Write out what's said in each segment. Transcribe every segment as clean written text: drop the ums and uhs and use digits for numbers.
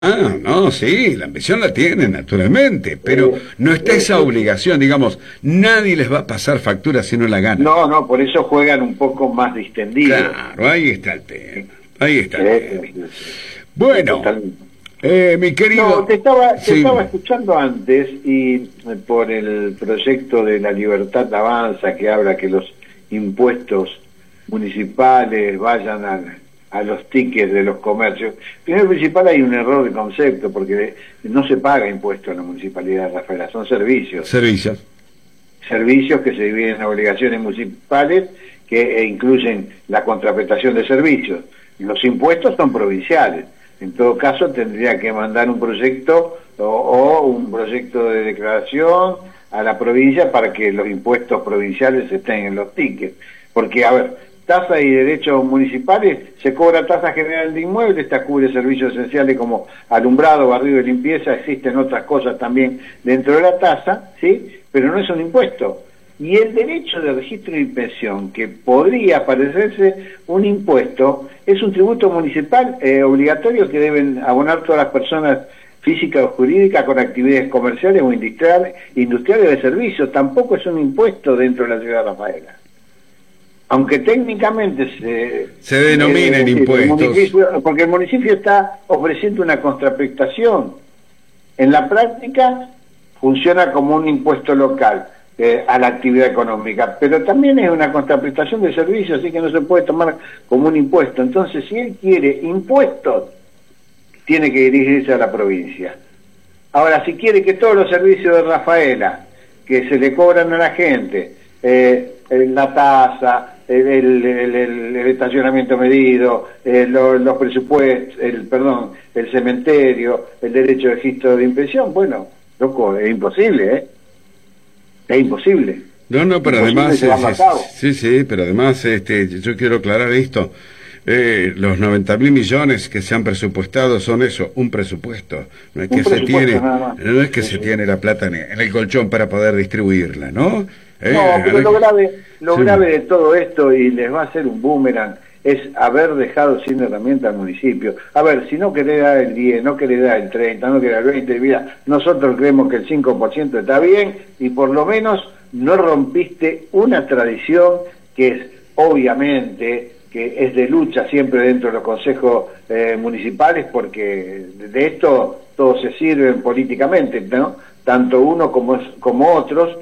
Ah, no, sí, la ambición la tienen, naturalmente, pero no está esa obligación, digamos, nadie les va a pasar factura si no la ganan. No, no, por eso juegan un poco más distendidos. Claro, ahí está el tema, ahí está el tema. Bueno, Totalmente. mi No, querido... te Sí, estaba escuchando antes y por el proyecto de la Libertad Avanza que habla que los impuestos municipales vayan a los tickets de los comercios. Primero y principal hay un error de concepto porque no se paga impuesto en la municipalidad de Rafaela, son servicios. servicios. Servicios que se dividen en obligaciones municipales que incluyen la contraprestación de servicios. Los impuestos son provinciales. En todo caso tendría que mandar un proyecto o un proyecto de declaración a la provincia para que los impuestos provinciales estén en los tickets. Porque, a ver, tasa y derechos municipales, se cobra tasa general de inmuebles, esta cubre servicios esenciales como alumbrado, barrido y limpieza, existen otras cosas también dentro de la tasa, ¿sí? Pero no es un impuesto. Y el derecho de registro y pensión, que podría parecerse un impuesto, es un tributo municipal obligatorio que deben abonar todas las personas físicas o jurídicas con actividades comerciales o industriales de servicios. Tampoco es un impuesto dentro de la ciudad de Rafaela. Aunque técnicamente Se denominan impuestos. porque el municipio está ofreciendo una contraprestación. En la práctica funciona como un impuesto local a la actividad económica, pero también es una contraprestación de servicios, así que no se puede tomar como un impuesto. Entonces, si él quiere impuestos, tiene que dirigirse a la provincia. Ahora, si quiere que todos los servicios de Rafaela, que se le cobran a la gente, la tasa, el estacionamiento medido, los presupuestos, el cementerio, el derecho de registro de impresión, bueno, loco, es imposible, ¿eh? Es imposible. No, pero Imposible además, llevarlo a cabo. sí, pero además, yo quiero aclarar esto. Los 90.000 millones que se han presupuestado son eso, un presupuesto. No es que se tiene, no es que se tiene la plata en el colchón para poder distribuirla, ¿no? No, pero lo grave de todo esto, y les va a hacer un boomerang, es haber dejado sin herramienta al municipio. A ver, si no querés dar el 10, no querés dar el 30, no querés dar el 20, mira, nosotros creemos que el 5% está bien y por lo menos no rompiste una tradición que es, obviamente, que es de lucha siempre dentro de los consejos municipales, porque de esto todos se sirven políticamente, ¿no? Tanto uno como otros,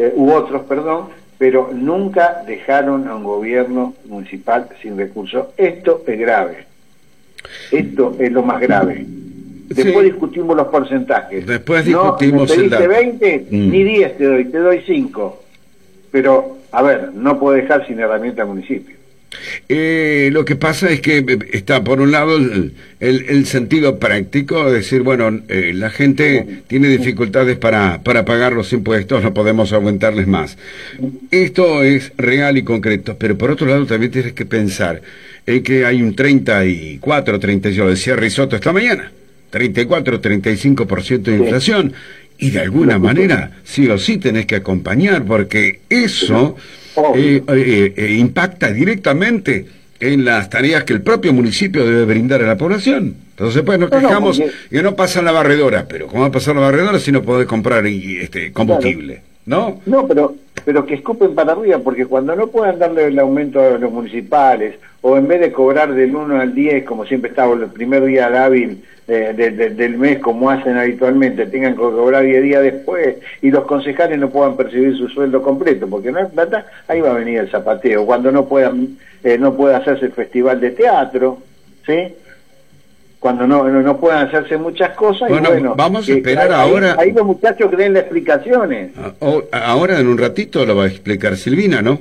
pero nunca dejaron a un gobierno municipal sin recursos. Esto es grave. Esto es lo más grave. Después discutimos los porcentajes. Después discutimos no, el dato. 20, ni 10 te doy 5. Pero, a ver, no puedo dejar sin herramienta al municipio. Lo que pasa es que está por un lado el sentido práctico, es decir, bueno, la gente tiene dificultades para pagar los impuestos, no podemos aumentarles más. Esto es real y concreto, pero por otro lado también tienes que pensar en que hay un 34, 30, yo decía Risotto esta mañana, 34, 35% de inflación, y de alguna manera sí o sí tenés que acompañar, porque eso impacta directamente en las tareas que el propio municipio debe brindar a la población. Entonces, pues nos quejamos que no pasa la barredora, pero ¿cómo va a pasar la barredora si no podés comprar combustible? ¿No? No, pero que escupen para arriba, porque cuando no puedan darle el aumento a los municipales, o en vez de cobrar del 1 al 10, como siempre estaba el primer día hábil del mes, como hacen habitualmente, tengan que cobrar 10 días después, y los concejales no puedan percibir su sueldo completo, porque no hay plata, ahí va a venir el zapateo. Cuando no pueda hacerse el festival de teatro, ¿sí? Cuando no puedan hacerse muchas cosas. Bueno, vamos a esperar ahora. Ahí los muchachos que den las explicaciones. Ahora en un ratito lo va a explicar Silvina, ¿no?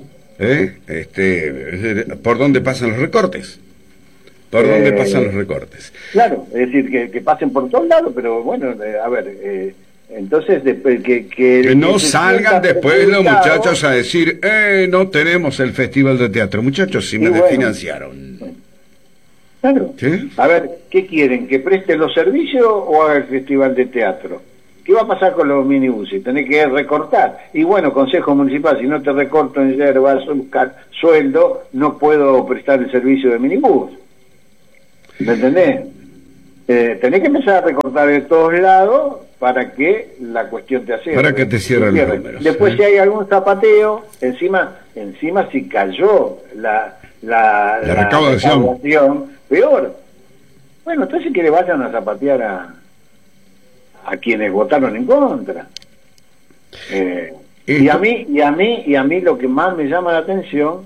¿Por dónde pasan los recortes? ¿Por dónde pasan los recortes? Claro, es decir, que pasen por todos lados, pero bueno, a ver, entonces que no salgan después los muchachos a decir, no tenemos el festival de teatro. Muchachos, si me desfinanciaron. Claro. ¿Sí? A ver, ¿qué quieren? ¿Que presten los servicios o haga el festival de teatro? ¿Qué va a pasar con los minibuses? Tenés que recortar. Y bueno, Consejo Municipal, si no te recorto en serio, vas a buscar sueldo, no puedo prestar el servicio de minibús. ¿Me entendés? tenés que empezar a recortar de todos lados para que la cuestión te cierre. Para que te cierren los números. Después si hay algún zapateo, encima si cayó la recaudación, peor. Bueno, entonces que le vayan a zapatear a quienes votaron en contra. Y a mí lo que más me llama la atención,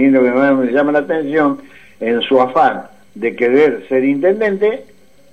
en su afán de querer ser intendente,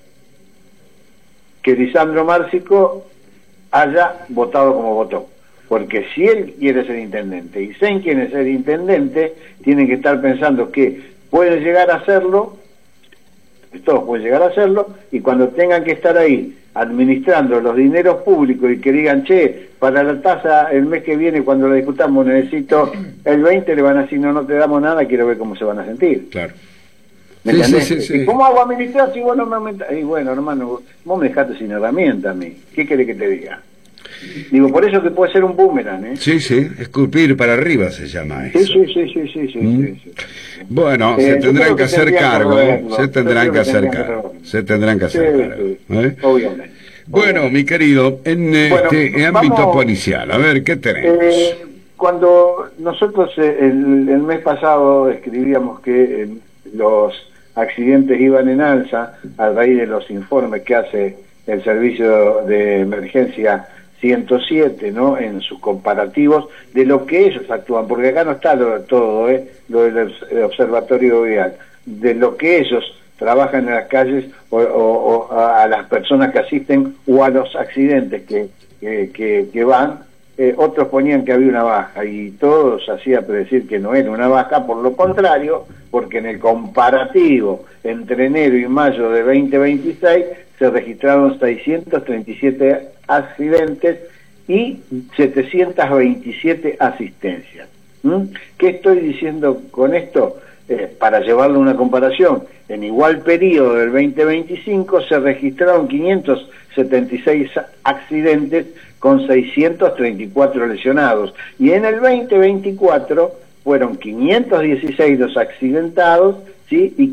que Lisandro Márcico haya votado como votó. Porque si él quiere ser intendente y Sen quiere ser intendente, tienen que estar pensando que pueden llegar a hacerlo, todos pueden llegar a hacerlo, y cuando tengan que estar ahí administrando los dineros públicos y que digan, che, para la tasa el mes que viene cuando la discutamos necesito el 20, le van a decir, no te damos nada, quiero ver cómo se van a sentir. Claro. ¿Me entendés? Sí. ¿Cómo hago administrar si vos no me aumentás? Y bueno, hermano, vos me dejaste sin herramienta a mí. ¿Qué querés que te diga? Digo, por eso que puede ser un boomerang, ¿eh? Sí, esculpir para arriba se llama eso. Sí. Bueno, se tendrán que hacer cargo, se tendrán que hacer cargo. Obviamente. Bueno, mi querido, en este ámbito policial, a ver, ¿qué tenemos? Cuando nosotros el mes pasado escribíamos que los accidentes iban en alza a raíz de los informes que hace el servicio de emergencia 107, ¿no? En sus comparativos de lo que ellos actúan, porque acá no está todo, lo del observatorio vial, de lo que ellos trabajan en las calles o a las personas que asisten o a los accidentes que van. Otros ponían que había una baja y todos hacía predecir que no era una baja, por lo contrario, porque en el comparativo entre enero y mayo de 2026 se registraron 637 accidentes y 727 asistencias. ¿Qué estoy diciendo con esto? Para llevarlo a una comparación, en igual periodo del 2025 se registraron 576 accidentes con 634 lesionados, y en el 2024 fueron 516 los accidentados, ¿sí? Y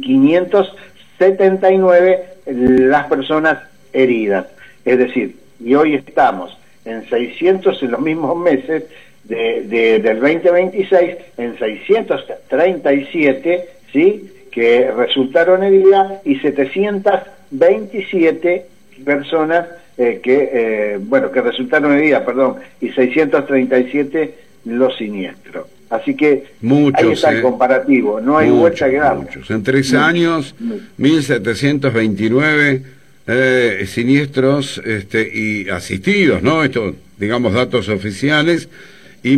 579 las personas heridas. Es decir, y hoy estamos en 600 en los mismos meses del 2026, en 637, ¿sí? Que resultaron heridas y 727 personas que resultaron heridas, y 637 los siniestros. Así que ahí está el comparativo, no hay vuelta que dar. En 3 años, 1729 siniestros y asistidos, ¿no? Esto, digamos, datos oficiales, y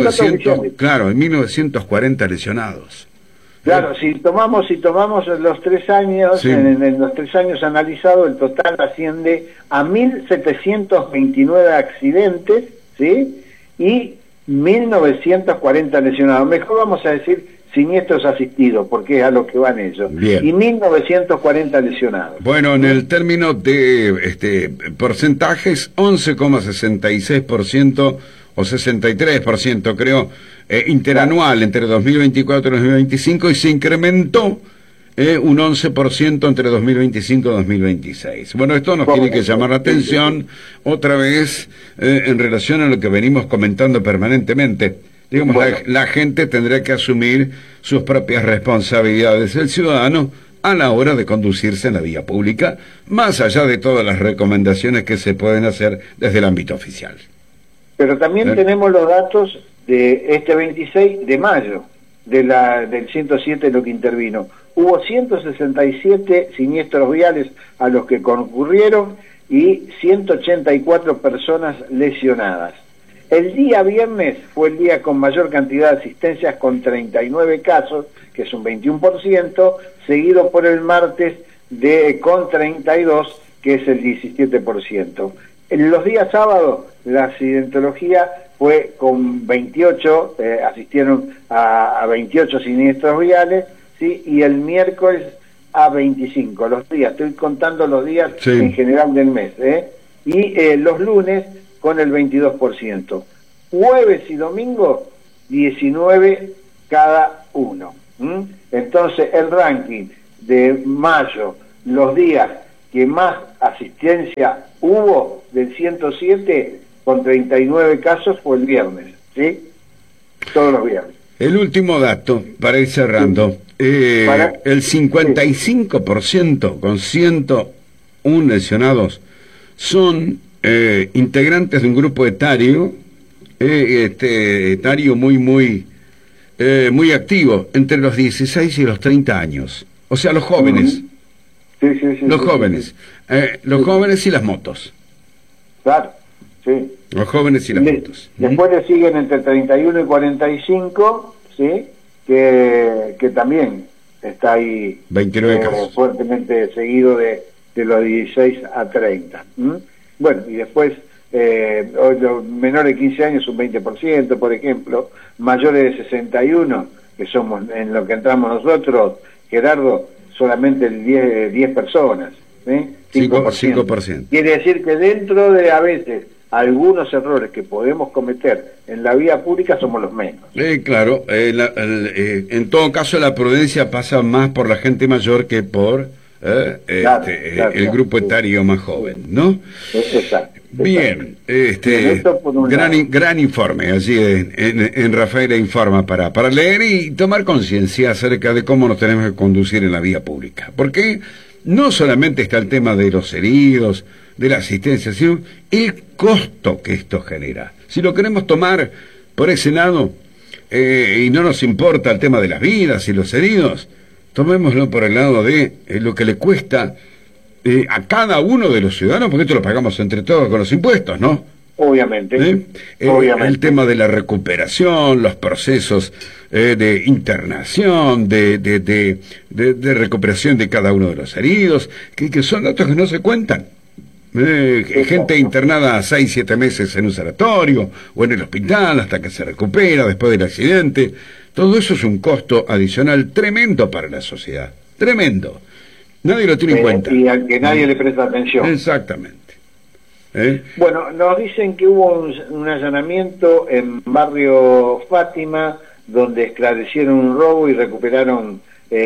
1940 lesionados. Claro, si tomamos los 3 años, sí. En los 3 años analizados, el total asciende a 1.729 accidentes, ¿sí? Y 1.940 lesionados. Mejor vamos a decir siniestros asistidos, porque es a lo que van ellos. Bien. Y 1.940 lesionados. Bueno, en el término de porcentajes, 11,66% o 63%, creo, interanual entre 2024 y 2025, y se incrementó un 11% entre 2025 y 2026. Bueno, esto nos tiene que llamar la atención otra vez en relación a lo que venimos comentando permanentemente. Digamos, la gente tendrá que asumir sus propias responsabilidades, el ciudadano, a la hora de conducirse en la vía pública, más allá de todas las recomendaciones que se pueden hacer desde el ámbito oficial. Pero también tenemos los datos de este 26 de mayo, del 107, lo que intervino. Hubo 167 siniestros viales a los que concurrieron y 184 personas lesionadas. El día viernes fue el día con mayor cantidad de asistencias, con 39 casos, que es un 21%, seguido por el martes con 32, que es el 17%. En los días sábados, la accidentología fue con 28, asistieron a 28 siniestros viales, ¿sí? Y el miércoles a 25, los días, estoy contando los días en general del mes, y los lunes con el 22%. Jueves y domingo, 19 cada uno. Entonces, el ranking de mayo, los días que más asistencia hubo del 107 con 39 casos fue el viernes, ¿sí? Todos los viernes. El último dato, para ir cerrando, el 55% con 101 lesionados son integrantes de un grupo etario, etario muy activo, entre los 16 y los 30 años. O sea, los jóvenes. Los jóvenes. Los jóvenes y las motos. Claro, sí. Los jóvenes y las motos. Después le siguen entre 31 y 45, ¿sí? Que también está ahí 29 casos. Fuertemente seguido de los 16 a 30. Bueno, y después los menores de 15 años un 20%, por ejemplo, mayores de 61, que somos en lo que entramos nosotros, Gerardo, solamente el 10 personas, 5%. Quiere decir que dentro de a veces algunos errores que podemos cometer en la vía pública somos los menos. Claro, en todo caso la prudencia pasa más por la gente mayor que por el grupo etario más joven, ¿no? Exacto. Bien, gran informe allí en Rafael Informa para leer y tomar conciencia acerca de cómo nos tenemos que conducir en la vía pública. Porque no solamente está el tema de los heridos, de la asistencia, sino el costo que esto genera. Si lo queremos tomar por ese lado, y no nos importa el tema de las vidas y los heridos, tomémoslo por el lado de lo que le cuesta a cada uno de los ciudadanos, porque esto lo pagamos entre todos con los impuestos, ¿no? Obviamente. Obviamente. El tema de la recuperación, los procesos de internación, de recuperación de cada uno de los heridos, que son datos que no se cuentan. Gente internada 6-7 meses en un sanatorio o en el hospital hasta que se recupera después del accidente. Todo eso es un costo adicional tremendo para la sociedad. Tremendo. Nadie lo tiene en cuenta. Y al que nadie le presta atención. Exactamente. Bueno, nos dicen que hubo un allanamiento en barrio Fátima, donde esclarecieron un robo y recuperaron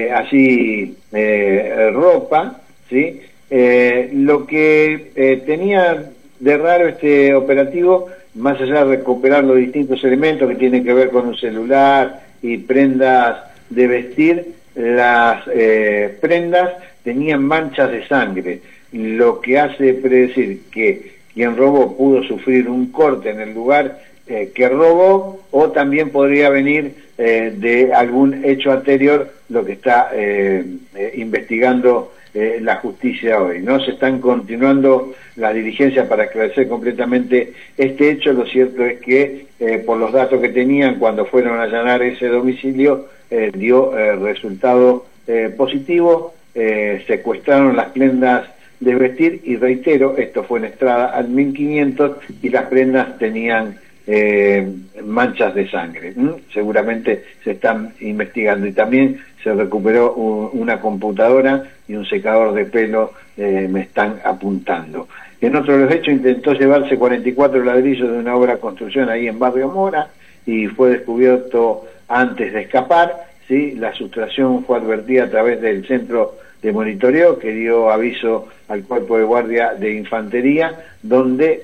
ropa, ¿sí? Lo que tenía de raro este operativo, más allá de recuperar los distintos elementos que tienen que ver con un celular y prendas de vestir, las prendas tenían manchas de sangre, lo que hace predecir que quien robó pudo sufrir un corte en el lugar que robó, o también podría venir de algún hecho anterior, lo que está investigando la justicia hoy, ¿no? Se están continuando las diligencias para esclarecer completamente este hecho. Lo cierto es que por los datos que tenían cuando fueron a allanar ese domicilio, dio resultado positivo. Secuestraron las prendas de vestir y reitero, esto fue en Estrada al 1500 y las prendas tenían manchas de sangre. Seguramente se están investigando, y también se recuperó una computadora y un secador de pelo, me están apuntando. En otro de los hechos, intentó llevarse 44 ladrillos de una obra de construcción ahí en Barrio Mora y fue descubierto antes de escapar, ¿sí? La sustracción fue advertida a través del centro de monitoreo que dio aviso al cuerpo de guardia de infantería, donde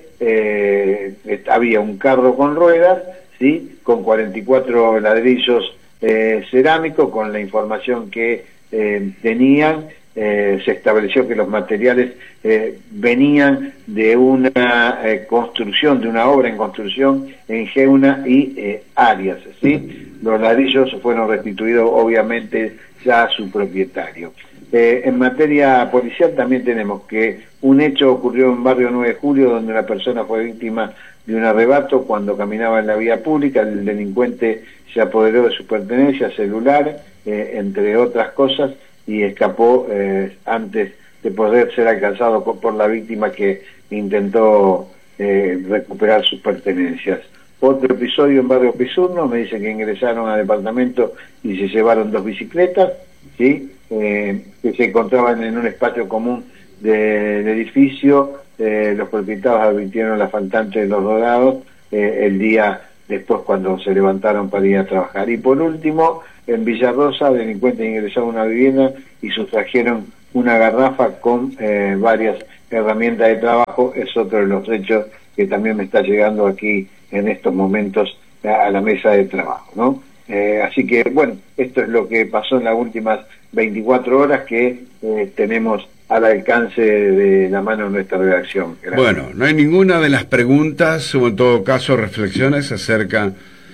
había un carro con ruedas, ¿sí? Con 44 ladrillos cerámicos. Con la información que tenían, se estableció que los materiales venían de una construcción, de una obra en construcción en Geuna y Arias, ¿sí? Los ladrillos fueron restituidos obviamente ya a su propietario. En materia policial también tenemos que un hecho ocurrió en barrio 9 de Julio, donde una persona fue víctima de un arrebato cuando caminaba en la vía pública. El delincuente se apoderó de su pertenencia, celular, entre otras cosas, y escapó antes de poder ser alcanzado por la víctima, que intentó recuperar sus pertenencias. Otro episodio en barrio Pisurno, me dicen que ingresaron al departamento y se llevaron 2 bicicletas, ¿sí? Que se encontraban en un espacio común del edificio. Los propietarios advirtieron a la faltante de los Dorados el día después, cuando se levantaron para ir a trabajar. Y por último, en Villarrosa, delincuentes ingresaron a una vivienda y sustrajeron una garrafa con varias herramientas de trabajo. Es otro de los hechos que también me está llegando aquí en estos momentos a la mesa de trabajo, ¿no? Así que, bueno, esto es lo que pasó en las últimas 24 horas que tenemos al alcance de la mano de nuestra redacción. Gracias. Bueno, no hay ninguna de las preguntas, o en todo caso reflexiones acerca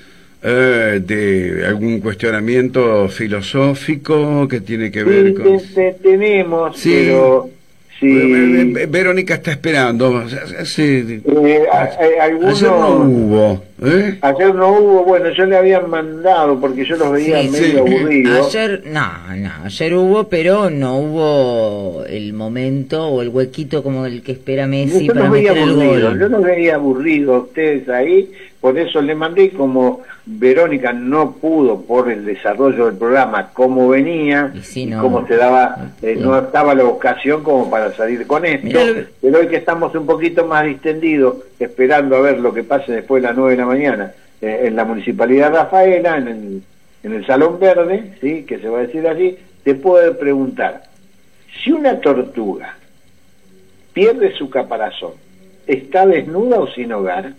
de algún cuestionamiento filosófico que tiene que ver con... Tenemos, sí. Pero... Sí. Verónica está esperando. Sí. Algunos... Ayer no hubo. Ayer no hubo, bueno, yo le había mandado porque yo los veía medio aburridos. Ayer hubo, pero no hubo el momento o el huequito como el que espera Messi para meter el gol. Yo los veía aburridos a ustedes ahí, por eso le mandé. Como Verónica no pudo por el desarrollo del programa como venía y como se daba, no estaba la ocasión como para salir con esto, pero hoy que estamos un poquito más distendidos esperando a ver lo que pase después de las 9 de la mañana en la Municipalidad de Rafaela, en el Salón Verde, ¿sí?, que se va a decir así, te puedo preguntar, si una tortuga pierde su caparazón, ¿está desnuda o sin hogar?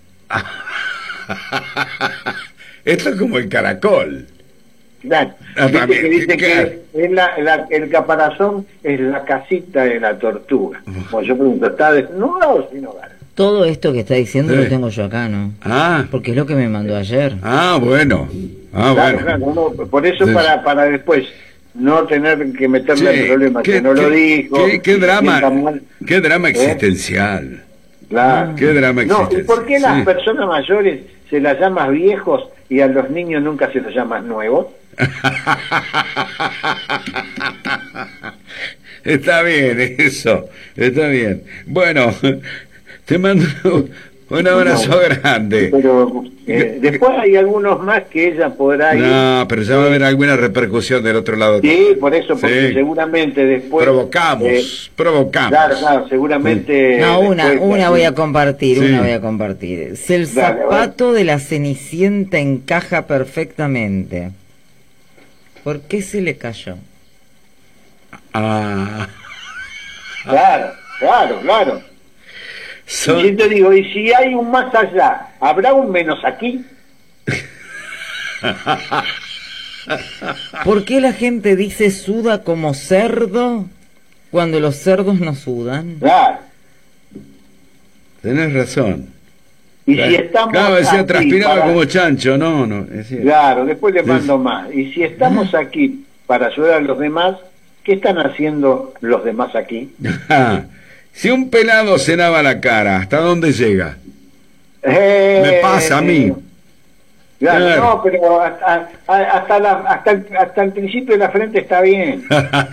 Esto es como el caracol. Claro, que dice que el caparazón es la casita de la tortuga. Bueno, yo pregunto, ¿está desnuda o sin hogar? Todo esto que está diciendo lo tengo yo acá, ¿no? Porque es lo que me mandó ayer. Bueno. Claro, no, por eso sí. para después no tener que meterle en problemas, que no lo dijo. Qué drama existencial. Claro. Qué drama existencial. ¿Y por qué las personas mayores se las llamas viejos y a los niños nunca se los llamas nuevos? Está bien eso, está bien. Bueno, te mando un abrazo grande. Pero después hay algunos más que ella podrá ir. No, pero ya va a haber alguna repercusión del otro lado. Sí, por eso, porque seguramente después... Provocamos. Claro, seguramente... No, una voy a compartir, Si el zapato de la Cenicienta encaja perfectamente, ¿por qué se le cayó? Claro. Y yo te digo, y si hay un más allá, ¿habrá un menos aquí? ¿Por qué la gente dice suda como cerdo cuando los cerdos no sudan? Claro. Tenés razón. Y si estamos decía transpiraba como chancho, no. Claro, después le mando más. Y si estamos aquí para ayudar a los demás, ¿qué están haciendo los demás aquí? Si un pelado se lava la cara, ¿hasta dónde llega? Me pasa a mí. Claro, no, pero hasta el principio de la frente está bien.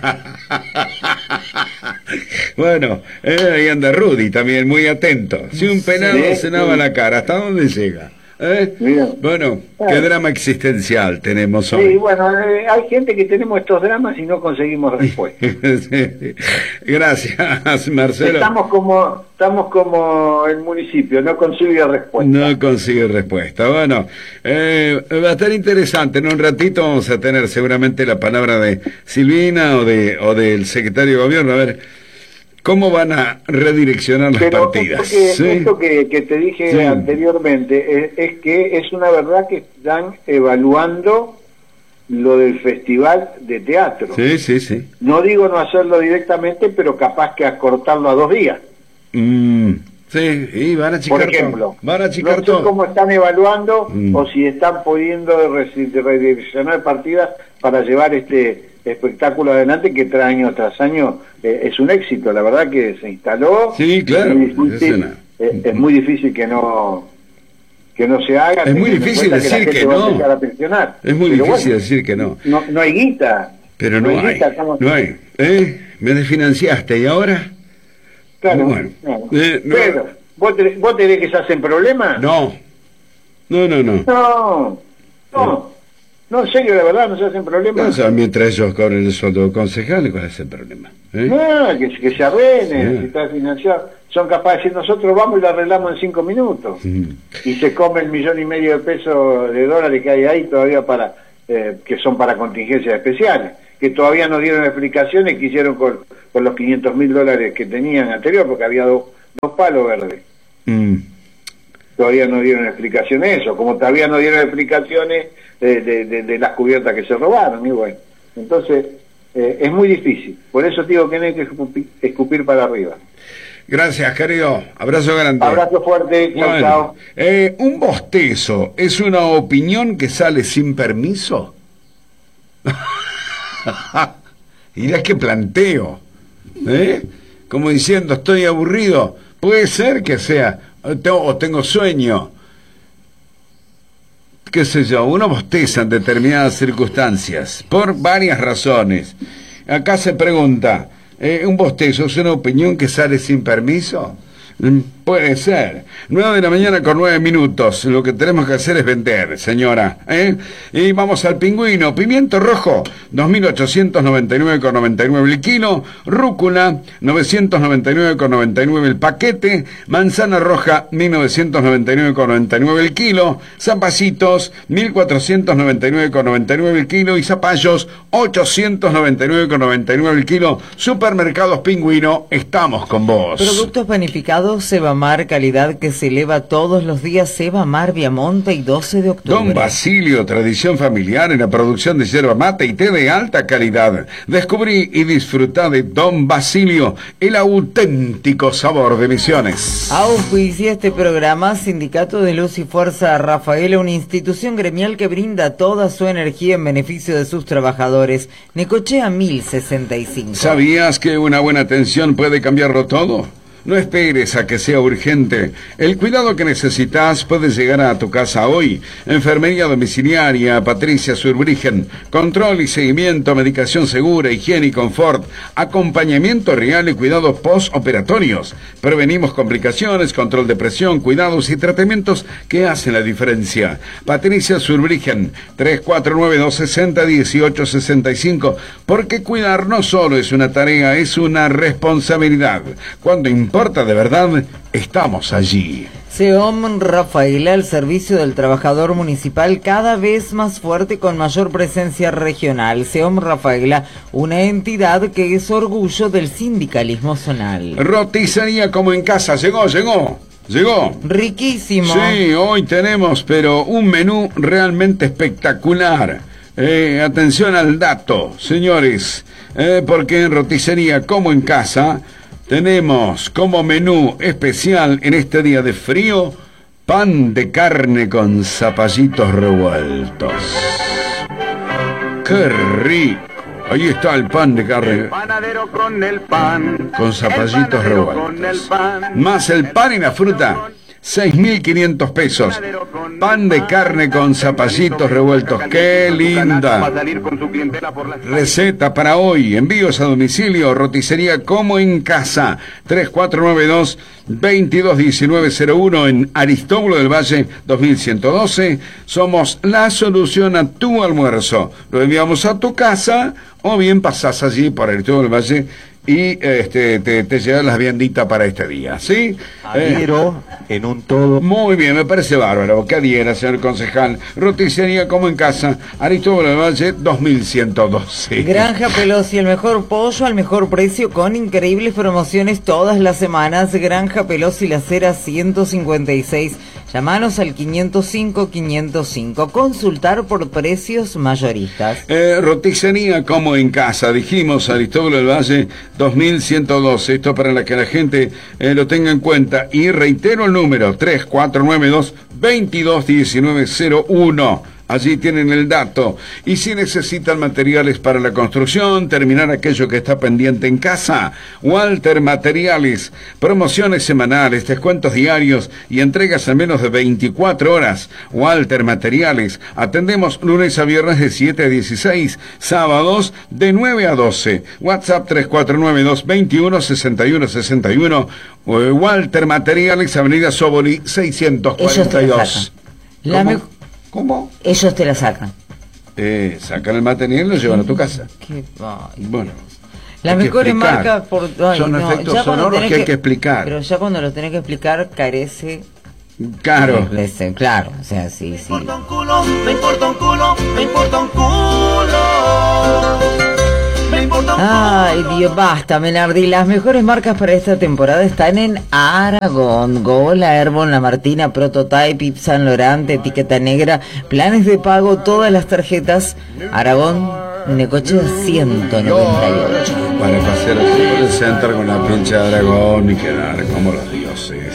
Bueno, ahí anda Rudy también, muy atento. Si un pelado se lava la cara, ¿hasta dónde llega? Bueno, qué drama existencial tenemos hoy. Sí, bueno, hay gente que tenemos estos dramas y no conseguimos respuesta. Gracias, Marcelo. Estamos como el municipio, no consigue respuesta. Bueno, va a estar interesante. En un ratito vamos a tener seguramente la palabra de Silvina o del secretario de gobierno. A ver cómo van a redireccionar las partidas. Esto que te dije anteriormente es que es una verdad que están evaluando lo del festival de teatro. Sí. No digo no hacerlo directamente, pero capaz que acortarlo a 2 días. Sí, y van a achicar. Por ejemplo, no sé cómo están evaluando o si están pudiendo redireccionar partidas para llevar este espectáculo adelante, que año tras año es un éxito. La verdad que se instaló. Sí, claro. Es muy difícil que no se haga. Es muy difícil decir que no. Es muy difícil decir que no. No hay guita. Pero no hay. No hay. Me desfinanciaste y ahora. Claro. Bueno. Pero, ¿vos tenés que se hacen problemas? No, en serio, la verdad, no se hacen problemas. Mientras ellos cobren el sueldo de concejal, ¿cuál es el problema? No, que se arreglen, si está financiado. Son capaces de decir, nosotros vamos y lo arreglamos en 5 minutos. Y se come $1,5 millones de dólares que hay ahí todavía que son para contingencias especiales. que todavía no dieron explicaciones qué hicieron con los $500.000 que tenían anterior, porque había dos palos verdes. Todavía no dieron explicaciones eso, como todavía no dieron explicaciones de las cubiertas que se robaron, y bueno, entonces es muy difícil, por eso digo que no hay que escupir para arriba. Gracias, querido, abrazo grande. Abrazo fuerte, bueno, chao. ¿Un bostezo es una opinión que sale sin permiso? Mirá qué planteo, como diciendo, estoy aburrido, puede ser que sea, o tengo sueño, qué sé yo, uno bosteza en determinadas circunstancias, por varias razones. Acá se pregunta, ¿un bostezo es una opinión que sale sin permiso? Puede ser. 9 de la mañana con 9 minutos. Lo que tenemos que hacer es vender, señora. Y vamos al pingüino. Pimiento rojo, 2.899,99 el kilo. Rúcula, 999,99 el paquete. Manzana roja, 1.999,99 el kilo. Zapallitos, 1.499,99 el kilo. Y zapallos, 899,99 el kilo. Supermercados Pingüino, estamos con vos. Productos panificados Sebamar, calidad que se eleva todos los días. Sebamar, Viamonte y 12 de octubre. Don Basilio, tradición familiar en la producción de yerba mate y té de alta calidad. Descubrí y disfrutá de Don Basilio, el auténtico sabor de Misiones. Auspicia este programa Sindicato de Luz y Fuerza Rafaela, una institución gremial que brinda toda su energía en beneficio de sus trabajadores. Necochea 1065. ¿Sabías que una buena atención puede cambiarlo todo? No esperes a que sea urgente. El cuidado que necesitas puede llegar a tu casa hoy. Enfermería domiciliaria, Patricia Surbrigen. Control y seguimiento, medicación segura, higiene y confort. Acompañamiento real y cuidados postoperatorios. Prevenimos complicaciones, control de presión, cuidados y tratamientos que hacen la diferencia. Patricia Surbrigen, 349-260-1865. Porque cuidar no solo es una tarea, es una responsabilidad. Cuando importa de verdad, estamos allí. SEOM Rafaela, el servicio del trabajador municipal cada vez más fuerte con mayor presencia regional. SEOM Rafaela, una entidad que es orgullo del sindicalismo zonal. Roticería como en casa, llegó. Riquísimo. Sí, hoy tenemos, pero un menú realmente espectacular. Atención al dato, señores, porque en Roticería como en casa tenemos como menú especial en este día de frío, pan de carne con zapallitos revueltos. ¡Qué rico! Ahí está el pan de carne. El panadero con el pan. Con zapallitos revueltos. Más el pan y la fruta. 6.500 pesos. Pan de carne con zapallitos revueltos. ¡Qué linda! Receta para hoy. Envíos a domicilio. Roticería como en casa. 3492-221901 en Aristóbulo del Valle 2112. Somos la solución a tu almuerzo. Lo enviamos a tu casa o bien pasás allí por Aristóbulo del Valle y te llevan las vianditas para este día, ¿sí? Adhiero en un todo. Muy bien, me parece bárbaro. Que adhiera, señor concejal. Roticería como en casa, Aristóbulo del Valle 2112. Granja Pelosi, el mejor pollo al mejor precio con increíbles promociones todas las semanas. Granja Pelosi, La Cera 156. Llámanos al 505-505. Consultar por precios mayoristas. Roticería como en casa, dijimos, Aristóbulo del Valle 2112. Esto para que la gente lo tenga en cuenta. Y reitero el número, 3492-221901. Allí tienen el dato. Y si necesitan materiales para la construcción, terminar aquello que está pendiente en casa, Walter Materiales, promociones semanales, descuentos diarios y entregas en menos de 24 horas. Walter Materiales, atendemos lunes a viernes de 7 a 16, sábados de 9 a 12. WhatsApp 3492-216161. Walter Materiales, Avenida Sóboli 642. ¿Cómo? Ellos te la sacan. Sacan el material y lo llevan a tu casa. Bueno. Las mejores marcas son efectos sonoros que hay que explicar. Pero ya cuando lo tenés que explicar carece. Claro. Claro, o sea, sí. Me importa un culo, me importa un culo, me importa un culo. Ay, Dios, basta, Menardi. Las mejores marcas para esta temporada están en Aragón. Gola, Airborne, La Martina, Prototype, Yves Saint Laurent, Etiqueta Negra, planes de pago, todas las tarjetas. Aragón, Necochea 198. Para pasear así por el centro con la pincha de Aragón y quedar como los dioses.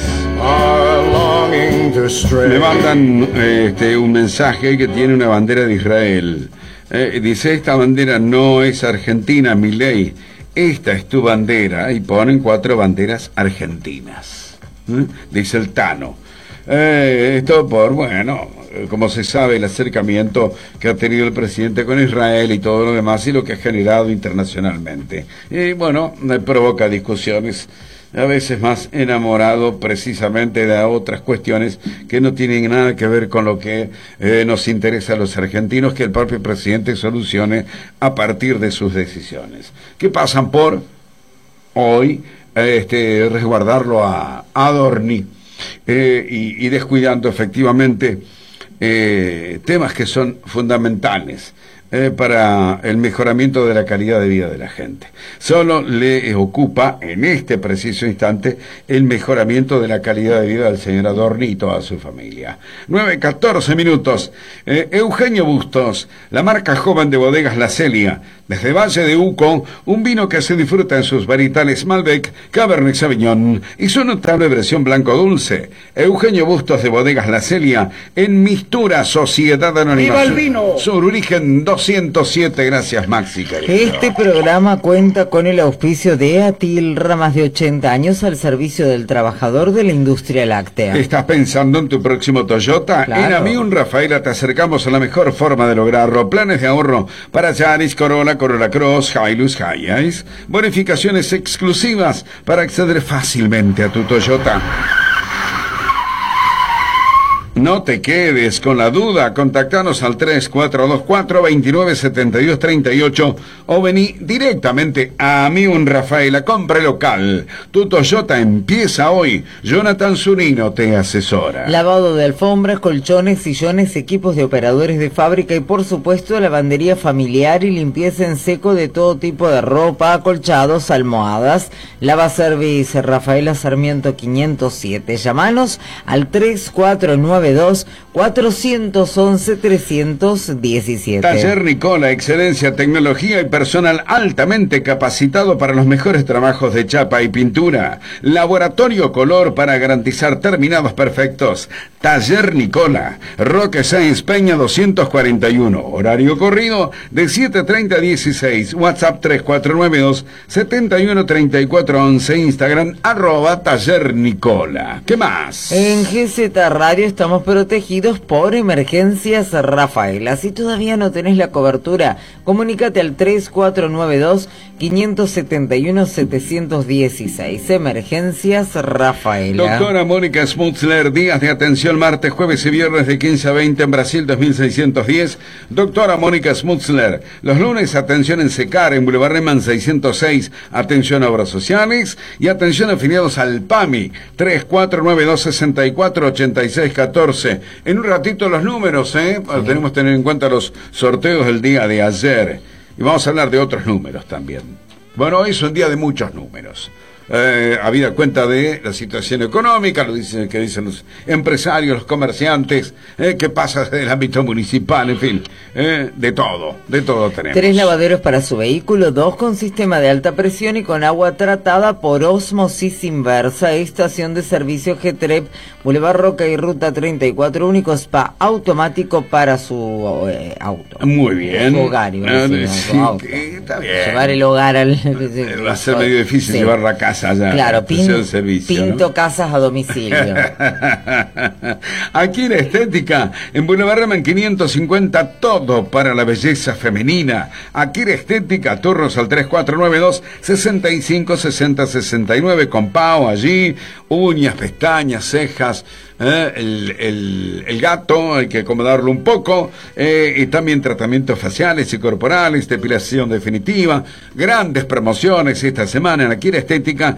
Me mandan un mensaje que tiene una bandera de Israel. Dice, esta bandera no es argentina, Milei. Esta es tu bandera. Y ponen 4 banderas argentinas. Dice el Tano. Esto por, bueno, como se sabe, el acercamiento que ha tenido el presidente con Israel y todo lo demás y lo que ha generado internacionalmente. Y bueno, provoca discusiones, a veces más enamorado precisamente de otras cuestiones que no tienen nada que ver con lo que nos interesa a los argentinos, que el propio presidente solucione a partir de sus decisiones, que pasan por hoy resguardarlo a Adorni y descuidando efectivamente temas que son fundamentales para el mejoramiento de la calidad de vida de la gente. Solo le ocupa en este preciso instante el mejoramiento de la calidad de vida del señor Adorni y toda su familia. 9:14 minutos. Eugenio Bustos, la marca joven de bodegas La Celia, desde Valle de Uco, un vino que se disfruta en sus varietales Malbec, Cabernet Sauvignon y su notable versión blanco dulce. Eugenio Bustos de bodegas La Celia, en Mistura Sociedad Anónima. ¡Viva el vino! Sur origen 207, gracias Maxi, querido. Este programa cuenta con el auspicio de Atilra, más de 80 años al servicio del trabajador de la industria láctea. ¿Estás pensando en tu próximo Toyota? Claro. En Amiun Rafaela te acercamos a la mejor forma de lograrlo. Planes de ahorro para Yaris, Corolla, Corolla Cross, Hilux, Hiace. Bonificaciones exclusivas para acceder fácilmente a tu Toyota. No te quedes con la duda, contactanos al 3424-297238 o vení directamente a Amiun Rafaela, compra local. Tu Toyota empieza hoy. Jonathan Zunino te asesora. Lavado de alfombras, colchones, sillones, equipos de operadores de fábrica y por supuesto lavandería familiar y limpieza en seco de todo tipo de ropa, acolchados, almohadas. Lava Service Rafaela Sarmiento 507. Llámanos al 3492-411-317. Taller Nicola, excelencia, tecnología y personal altamente capacitado para los mejores trabajos de chapa y pintura. Laboratorio Color para garantizar terminados perfectos. Taller Nicola, Roque Sáenz Peña 241. Horario corrido de 7:30 a 16. WhatsApp 3492-713411. Instagram @Taller Nicola. ¿Qué más? En GZ Radio estamos protegidos por Emergencias Rafaela. Si todavía no tenés la cobertura, comunícate al 3492-571-716. Emergencias Rafaela. Doctora Mónica Smutzler, días de atención martes, jueves y viernes de 15 a 20 en Brasil 2610. Doctora Mónica Smutzler, los lunes atención en Secar, en Boulevard Reman 606, atención a obras sociales y atención afiliados al PAMI, 3492-648614. En un ratito los números, tenemos que tener en cuenta los sorteos del día de ayer. Y vamos a hablar de otros números también. Bueno, hoy es un día de muchos números. Habida cuenta de la situación económica, que dicen los empresarios, los comerciantes, qué pasa desde el ámbito municipal, en fin, de todo tenemos. 3 lavaderos para su vehículo, 2 con sistema de alta presión y con agua tratada por ósmosis inversa. Estación de servicio Getrep, Boulevard Roca y Ruta 34, único spa automático para su auto. Muy bien. Su hogar, iba a decir, sí, su auto. está bien. Llevar el hogar al... Va a ser medio difícil llevar la casa allá. Claro, servicio, pinto ¿no? casas a domicilio. Aquí en Estética, en Boulevard Reman 550, todo para la belleza femenina. Aquí en Estética, turnos al 3492-656069, con Pau allí, uñas, pestañas, cejas, el gato, hay que acomodarlo un poco, y también tratamientos faciales y corporales, depilación definitiva, grandes promociones esta semana en Aquí en Estética, Verónica,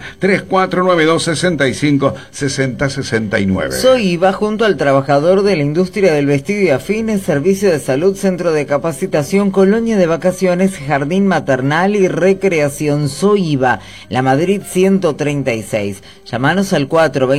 3492-65-6069. Soy IVA junto al trabajador de la industria del vestido y afines, servicio de salud, centro de capacitación, colonia de vacaciones, jardín maternal y recreación. Soy IVA, La Madrid 136. Llámanos al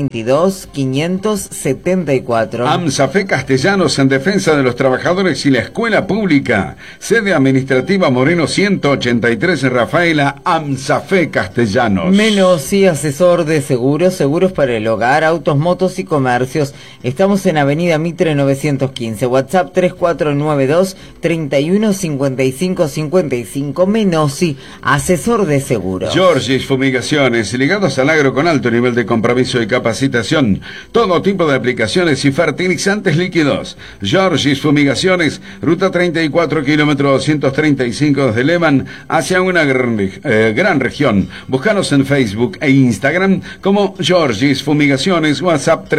422-574. AMSAFE Castellanos en defensa de los trabajadores y la escuela pública. Sede administrativa Moreno 183, Rafaela. AMSAFE Castellanos. Menossi, asesor de seguros, seguros para el hogar, autos, motos y comercios. Estamos en Avenida Mitre 915, WhatsApp 3492-315555. Menossi, asesor de seguros. Georgis Fumigaciones, ligados al agro con alto nivel de compromiso y capacitación. Todo tipo de aplicaciones y fertilizantes líquidos. Georgis Fumigaciones, ruta 34, kilómetro 235 desde Leman hacia una gran región. Búscanos en Facebook e Instagram como Georgis Fumigaciones, WhatsApp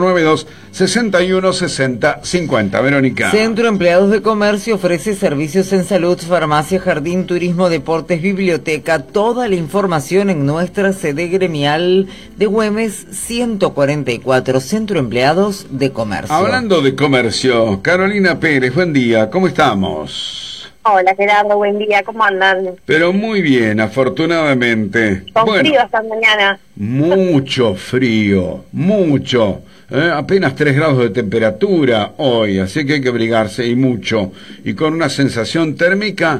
3492-616050. Verónica. Centro Empleados de Comercio ofrece servicios en salud, farmacia, jardín, turismo, deportes, biblioteca. Toda la información en nuestra sede gremial de Güemes 144, Centro Empleados de Comercio. Hablando de comercio, Carolina Pérez, buen día, ¿cómo estamos? Hola Gerardo, buen día, ¿cómo andan? Pero muy bien, afortunadamente. Con frío esta mañana. Mucho frío, mucho. Apenas 3 grados de temperatura hoy, así que hay que abrigarse y mucho. Y con una sensación térmica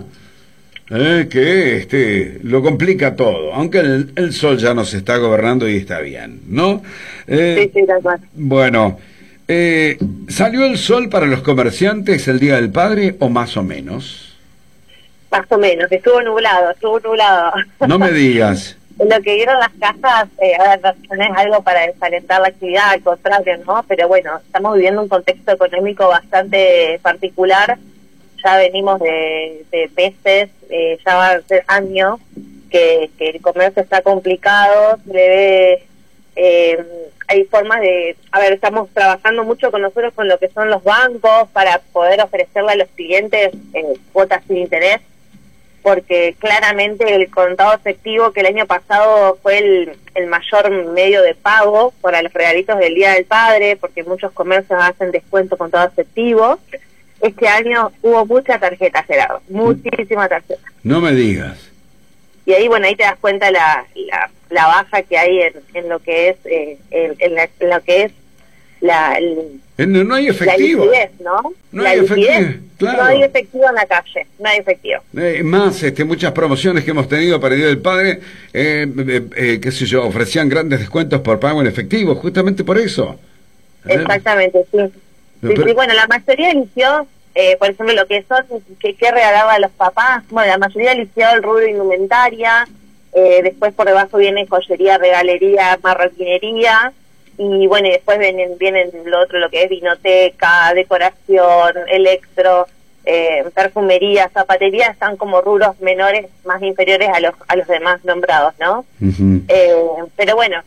que lo complica todo, aunque el sol ya nos está gobernando y está bien, ¿no? Sí, tal cual. Bueno, ¿salió el sol para los comerciantes el Día del Padre o más o menos? Más o menos, estuvo nublado. No me digas. Lo que vieron las casas, a ver, no es algo para desalentar la actividad, al contrario, ¿no? Pero bueno, estamos viviendo un contexto económico bastante particular. Ya venimos de meses, ya va a ser años que el comercio está complicado, hay formas de, a ver, estamos trabajando mucho con nosotros con lo que son los bancos para poder ofrecerle a los clientes cuotas sin interés, porque claramente el contado efectivo, que el año pasado fue el mayor medio de pago para los regalitos del Día del Padre, porque muchos comercios hacen descuento contado efectivo, este año hubo mucha tarjeta, Gerardo, muchísima tarjeta. No me digas. Y ahí, bueno, ahí te das cuenta la baja que hay en lo que es en lo que es no hay efectivo. La liquidez, ¿no? No hay efectivo, claro. No hay efectivo en la calle, no hay efectivo. Más, muchas promociones que hemos tenido para el Día del Padre, qué sé yo, ofrecían grandes descuentos por pago en efectivo, justamente por eso. Exactamente, sí. Pero... Sí, bueno, la mayoría eligió, por ejemplo, lo que son, que regalaba a los papás, bueno, la mayoría eligió el rubro indumentaria, después por debajo viene joyería, regalería, marroquinería, y bueno, y después vienen lo otro, lo que es vinoteca, decoración, electro, perfumería, zapatería, están como rubros menores, más inferiores a los demás nombrados, ¿no? Uh-huh. Pero bueno,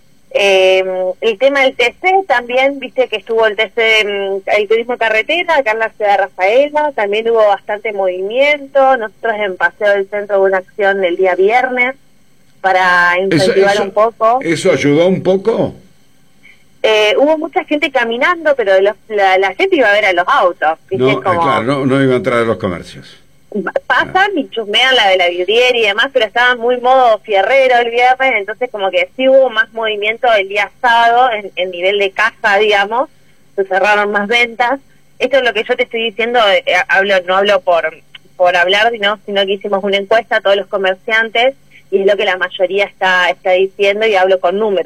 el tema del TC también, viste que estuvo el TC, el turismo carretera, acá en la ciudad de Rafaela, también hubo bastante movimiento. Nosotros en Paseo del Centro hubo una acción el día viernes para incentivar un poco. ¿Eso ayudó un poco? Hubo mucha gente caminando, pero la gente iba a ver a los autos. No, claro, no iba a entrar a los comercios. Pasan y chusmean la de la vidriera y demás, pero estaban muy modo fierrero el viernes, entonces como que sí hubo más movimiento el día sábado en nivel de caja, digamos, se cerraron más ventas. Esto es lo que yo te estoy diciendo, no hablo por hablar, sino que hicimos una encuesta a todos los comerciantes y es lo que la mayoría está diciendo y hablo con números.